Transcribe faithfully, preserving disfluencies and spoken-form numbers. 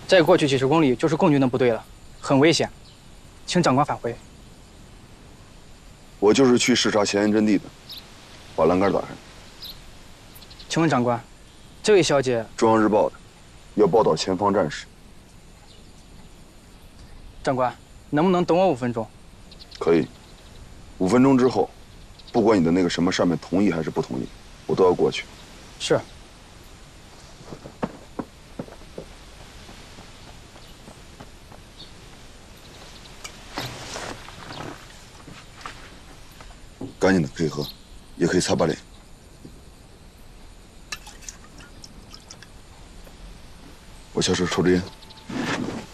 再过去几十公里就是共军的部队了，很危险，请长官返回。 我就是去视察前沿阵地的，把栏杆打开。 请问长官，这位小姐？ 中央日报的，要报道前方战士。 长官，能不能等我五分钟？ 可以。五分钟之后，不管你的那个什么上面同意还是不同意，我都要过去。 是。 干净的可以喝，也可以擦把脸。我下车抽支烟。